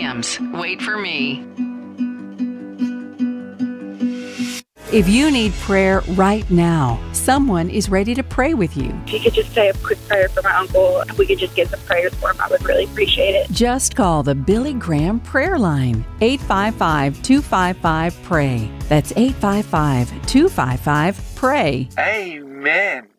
Sam's Wait for Me. If you need prayer right now, someone is ready to pray with you. If you could just say a quick prayer for my uncle, if we could just get some prayers for him, I would really appreciate it. Just call the Billy Graham Prayer Line, 855-255-PRAY. That's 855-255-PRAY. Amen.